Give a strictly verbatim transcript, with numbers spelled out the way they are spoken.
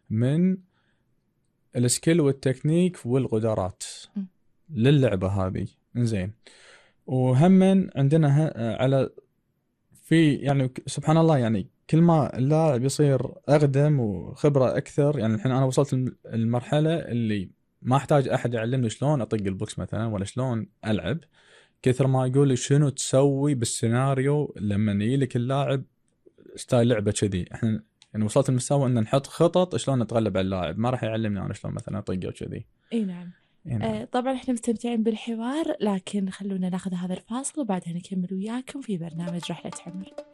من السكيل والتكنيك والقدرات م. للعبة هذه. إنزين، وهم عندنا ه- على في يعني ك- سبحان الله، يعني كل ما اللاعب يصير أقدم وخبرة أكثر. يعني الحين أنا وصلت الم- المرحلة اللي ما أحتاج أحد يعلمني شلون أطق البوكس مثلا ولا شلون ألعب، كثر ما يقول لي شنو تسوي بالسيناريو لما يجيلك اللاعب ستايل لعبة كذي. احنا يعني وصلت المستوى ان نحط خطط شلون نتغلب على اللاعب، ما راح يعلمني انا شلون مثلا اطقه وكذي. اي نعم. اي نعم. آه طبعا احنا مستمتعين بالحوار، لكن خلونا ناخذ هذا الفاصل وبعدها نكمل وياكم في برنامج رحلة عمر.